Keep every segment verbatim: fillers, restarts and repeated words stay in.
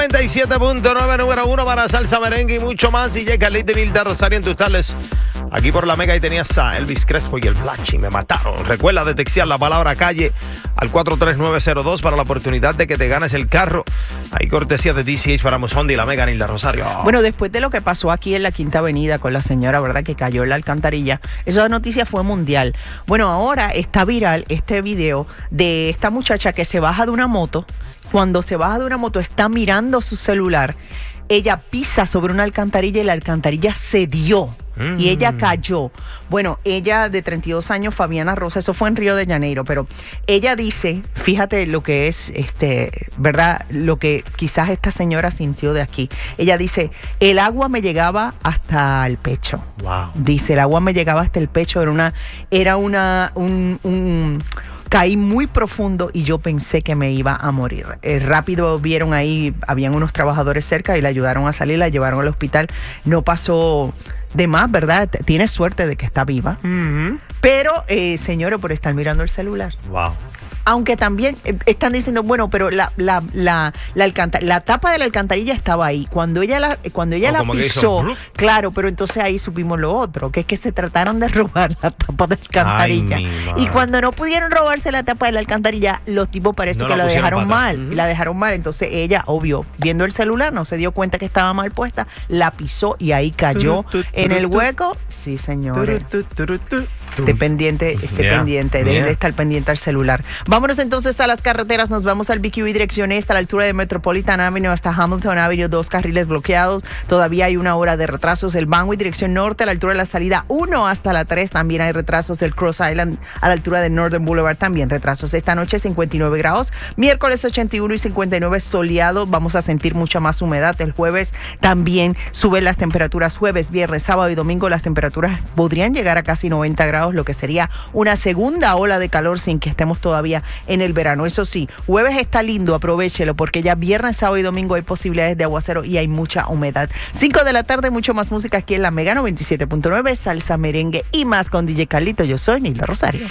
noventa y siete punto nueve, número uno para salsa, merengue y mucho más. D J Carlito y Nilda Rosario en tus tardes. Aquí por la Mega y tenías a Elvis Crespo y el Blachi. Me mataron. Recuerda de textear la palabra calle al cuatro tres nueve cero dos para la oportunidad de que te ganes el carro. Ahí cortesía de D C H para Mozondi y la Mega, Nilda Rosario. Bueno, después de lo que pasó aquí en la Quinta Avenida con la señora, ¿verdad?, que cayó en la alcantarilla, esa noticia fue mundial. Bueno, ahora está viral este video de esta muchacha que se baja de una moto. Cuando se baja de una moto está mirando su celular. Ella pisa sobre una alcantarilla y la alcantarilla cedió. Mm. Y ella cayó. Bueno, ella de treinta y dos años, Fabiana Rosa, eso fue en Río de Janeiro, pero ella dice, fíjate lo que es, este, ¿verdad? Lo que quizás esta señora sintió de aquí. Ella dice, el agua me llegaba hasta el pecho. Wow. Dice, el agua me llegaba hasta el pecho, era una, era una, un, un caí muy profundo y yo pensé que me iba a morir. Eh, rápido vieron ahí, habían unos trabajadores cerca y la ayudaron a salir, la llevaron al hospital. No pasó de más, ¿verdad? Tiene suerte de que está viva. Mm-hmm. Pero, eh, señores, por estar mirando el celular. Wow. Aunque también eh, están diciendo, bueno, pero la, la, la, la, alcantar- la tapa de la alcantarilla estaba ahí. Cuando ella la, cuando ella O la como que pisó, hizo, claro, pero entonces ahí supimos lo otro, que es que se trataron de robar la tapa de la alcantarilla. Ay, mi madre. Y cuando no pudieron robarse la tapa de la alcantarilla, los tipos parece No que la la pusieron dejaron para mal. atrás. Y la dejaron mal. Entonces ella, obvio, viendo el celular, no se dio cuenta que estaba mal puesta, la pisó y ahí cayó Turu, tu, en turu, el tu. hueco. Sí, señores. Turu, tu, turu, tu. Esté pendiente, esté Yeah, pendiente, debe yeah. de estar pendiente al celular. Vámonos entonces a las carreteras, nos vamos al B Q E dirección este, a la altura de Metropolitan Avenue hasta Hamilton Avenue, dos carriles bloqueados, todavía hay una hora de retrasos. El Banway dirección norte, a la altura de la salida uno hasta la tres, también hay retrasos. El Cross Island a la altura de Northern Boulevard, también retrasos. Esta noche cincuenta y nueve grados, miércoles ochenta y uno y cincuenta y nueve soleado, vamos a sentir mucha más humedad. El jueves también suben las temperaturas, jueves, viernes, sábado y domingo las temperaturas podrían llegar a casi noventa grados, lo que sería una segunda ola de calor sin que estemos todavía en el verano. Eso sí, jueves está lindo, aprovéchelo porque ya viernes, sábado y domingo hay posibilidades de aguacero y hay mucha humedad. cinco de la tarde, mucho más música aquí en la Mega noventa y siete punto nueve, salsa, merengue y más con D J Carlito. Yo soy Nilda Rosario.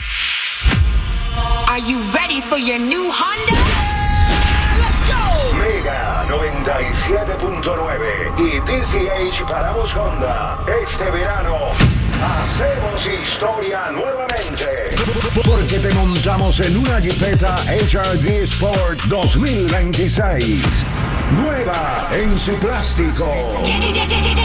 Are you ready for your new Honda? Let's go. Mega noventa y siete punto nueve y D C H Paramos Honda. Este verano hacemos historia nuevamente. Porque te montamos en una Jeepeta H R V Sport dos mil veintiséis. Nueva en su plástico.